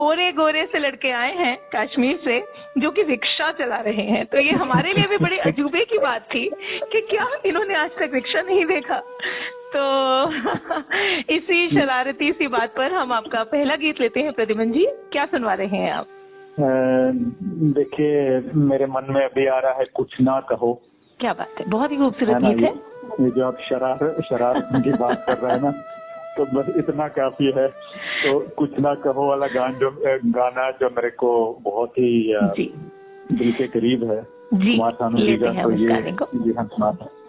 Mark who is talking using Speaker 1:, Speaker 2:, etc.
Speaker 1: गोरे गोरे से लड़के आए हैं कश्मीर से जो कि रिक्शा चला रहे हैं। तो ये हमारे लिए भी बड़े अजूबे की बात थी कि क्या इन्होंने आज तक रिक्शा नहीं देखा। तो इसी शरारती सी बात पर हम आपका पहला गीत लेते हैं। प्रद्युमन जी, क्या सुनवा रहे हैं आप?
Speaker 2: देखिए, मेरे मन में अभी आ रहा है कुछ ना कहो।
Speaker 1: क्या बात है, बहुत ही खूबसूरत गीत है।
Speaker 2: ये जो आप शरारत की बात कर रहे हैं ना, तो बस इतना काफी है। तो कुछ ना कहो वाला गाना जो मेरे को बहुत ही दिल के करीब है,
Speaker 1: जी,
Speaker 2: कुमार सानू जी का, तो ये
Speaker 1: गाने को
Speaker 2: हम सुनाते हैं।